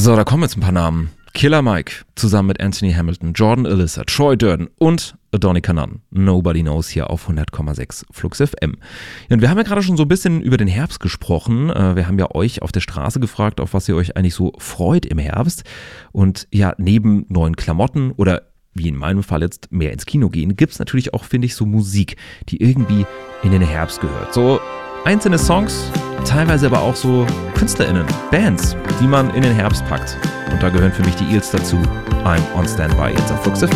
So, da kommen jetzt ein paar Namen. Killer Mike zusammen mit Anthony Hamilton, Jordan Alyssa, Troy Durden und Adonica Nunn. Nobody Knows hier auf 100,6 Flux FM. Ja, und wir haben ja gerade schon so ein bisschen über den Herbst gesprochen. Wir haben ja euch auf der Straße gefragt, auf was ihr euch eigentlich so freut im Herbst. Und ja, neben neuen Klamotten oder wie in meinem Fall jetzt mehr ins Kino gehen, gibt es natürlich auch, finde ich, so Musik, die irgendwie in den Herbst gehört. So einzelne Songs, teilweise aber auch so KünstlerInnen, Bands, die man in den Herbst packt. Und da gehören für mich die Eels dazu. I'm on Standby jetzt auf Flux FM.